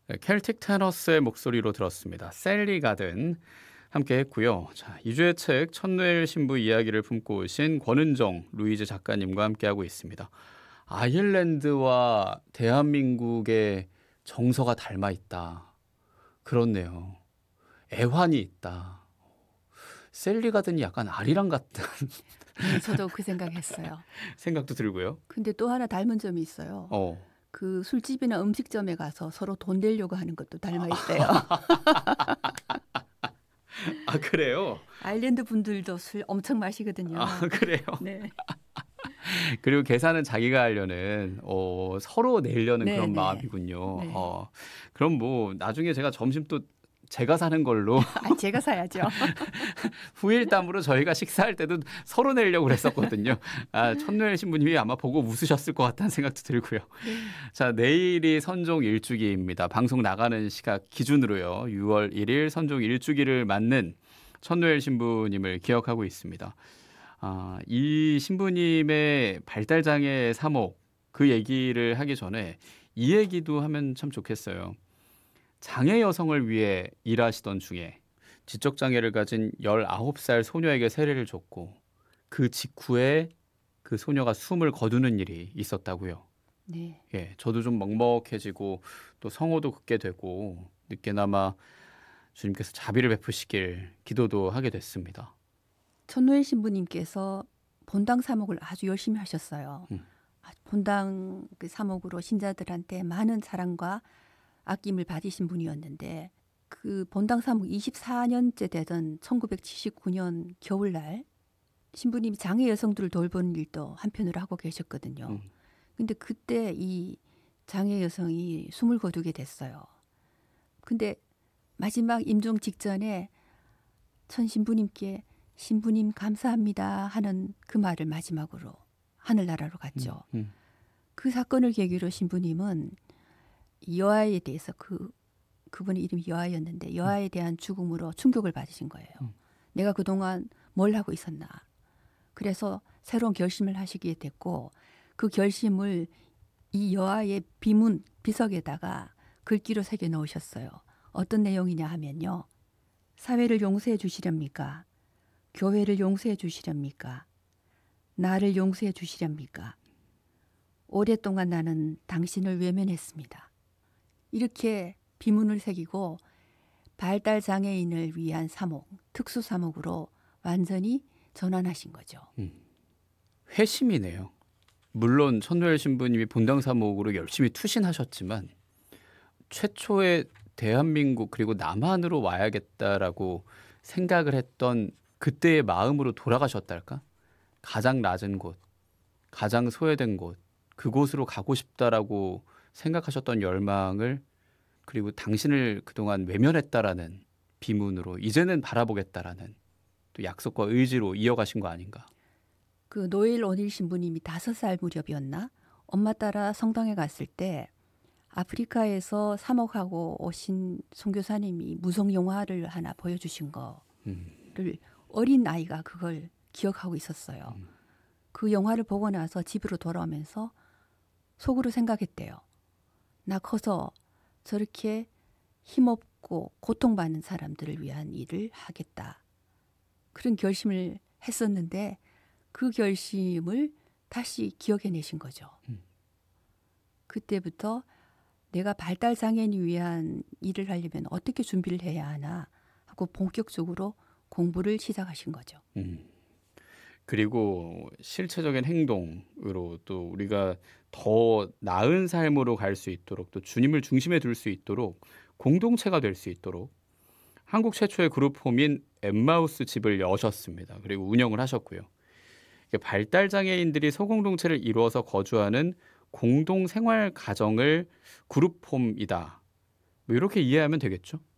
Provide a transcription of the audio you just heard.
네, 켈틱 테너스의 목소리로 들었습니다. 셀리 가든 함께 했고요. 자, 2주의 책 천노엘 신부 이야기를 품고 오신 권은정 루이즈 작가님과 함께하고 있습니다. 아일랜드와 대한민국의 정서가 닮아 있다. 그렇네요. 애환이 있다. 셀리 가든이 약간 아리랑 같은 네, 저도 그 생각했어요. 생각도 들고요. 근데 또 하나 닮은 점이 있어요. 어. 그 술집이나 음식점에 가서 서로 돈 내려고 하는 것도 닮아 있대요. 아, 그래요? 아일랜드 분들도 술 엄청 마시거든요. 아, 그래요? 네. 그리고 계산은 자기가 하려는 서로 내려는 네, 그런 네. 마음이군요. 네. 그럼 뭐 나중에 제가 점심 또 제가 사는 걸로 아, 제가 사야죠. 후일담으로 저희가 식사할 때도 서로 내려고 그랬었거든요. 아, 천노엘 신부님이 아마 보고 웃으셨을 것 같다는 생각도 들고요. 네. 자, 내일이 선종 일주기입니다. 방송 나가는 시각 기준으로요. 6월 1일 선종 일주기를 맞는 천노엘 신부님을 기억하고 있습니다. 아, 이 신부님의 발달장애 사목 그 얘기를 하기 전에 이 얘기도 하면 참 좋겠어요. 장애 여성을 위해 일하시던 중에 지적장애를 가진 19살 소녀에게 세례를 줬고 그 직후에 그 소녀가 숨을 거두는 일이 있었다고요. 네. 예, 저도 좀 먹먹해지고 또 성호도 긋게 되고 늦게나마 주님께서 자비를 베푸시길 기도도 하게 됐습니다. 천노엘 신부님께서 본당 사목을 아주 열심히 하셨어요. 본당 그 사목으로 신자들한테 많은 사랑과 아낌을 받으신 분이었는데 그 본당 사목 24년째 되던 1979년 겨울날 신부님이 장애 여성들을 돌보는 일도 한편으로 하고 계셨거든요. 근데 그때 이 장애 여성이 숨을 거두게 됐어요. 근데 마지막 임종 직전에 천 신부님께 신부님 감사합니다 하는 그 말을 마지막으로 하늘나라로 갔죠. 그 사건을 계기로 신부님은 여아에 대해서 그분의 이름이 여아였는데 여아에 대한 죽음으로 충격을 받으신 거예요. 내가 그동안 뭘 하고 있었나. 그래서 새로운 결심을 하시게 됐고 그 결심을 이 여아의 비문 비석에다가 글귀로 새겨 넣으셨어요. 어떤 내용이냐 하면요. 사회를 용서해 주시렵니까? 교회를 용서해 주시렵니까? 나를 용서해 주시렵니까? 오랫동안 나는 당신을 외면했습니다. 이렇게 비문을 새기고 발달장애인을 위한 사목, 특수사목으로 완전히 전환하신 거죠. 회심이네요. 물론 천노엘 신부님이 본당 사목으로 열심히 투신하셨지만 최초의 대한민국 그리고 남한으로 와야겠다라고 생각을 했던 그때의 마음으로 돌아가셨달까? 가장 낮은 곳, 가장 소외된 곳, 그곳으로 가고 싶다라고 생각하셨던 열망을 그리고 당신을 그동안 외면했다라는 비문으로 이제는 바라보겠다라는 또 약속과 의지로 이어가신 거 아닌가? 그 노엘 오닐 신부님이 5살 무렵이었나? 엄마 따라 성당에 갔을 때 아프리카에서 사목하고 오신 선교사님이 무성 영화를 하나 보여주신 거를 어린 아이가 그걸 기억하고 있었어요. 그 영화를 보고 나서 집으로 돌아오면서 속으로 생각했대요. 나 커서 저렇게 힘없고 고통받는 사람들을 위한 일을 하겠다. 그런 결심을 했었는데 그 결심을 다시 기억해내신 거죠. 그때부터 내가 발달장애인을 위한 일을 하려면 어떻게 준비를 해야 하나 하고 본격적으로 공부를 시작하신 거죠. 그리고 실체적인 행동으로 또 우리가 더 나은 삶으로 갈 수 있도록 또 주님을 중심에 둘 수 있도록 공동체가 될 수 있도록 한국 최초의 그룹홈인 엠마우스 집을 여셨습니다. 그리고 운영을 하셨고요. 이게 발달장애인들이 소공동체를 이루어서 거주하는 공동생활 가정을 그룹홈이다. 뭐 이렇게 이해하면 되겠죠?